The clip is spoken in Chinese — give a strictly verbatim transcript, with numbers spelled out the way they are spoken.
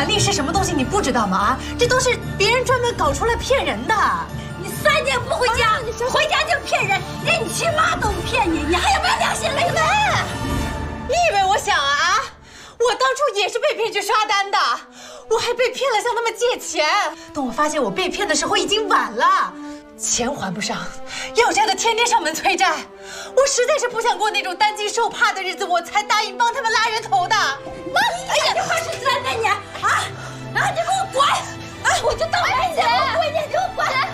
返利是什么东西，你不知道吗？啊，这都是别人专门搞出来骗人的。 你三年不回家，回家就骗人，连你亲妈都骗你，你还有没有良心了？你们， 你以为我想啊？我当初也是被骗去刷单的，我还被骗了向他们借钱。等我发现我被骗的时候，已经晚了。 钱还不上，要债的天天上门催债，我实在是不想过那种担惊受怕的日子，我才答应帮他们拉人头的。 妈，哎呀，你快是真的你啊啊！你给我滚！啊，我就倒霉你，我跪你，给我滚！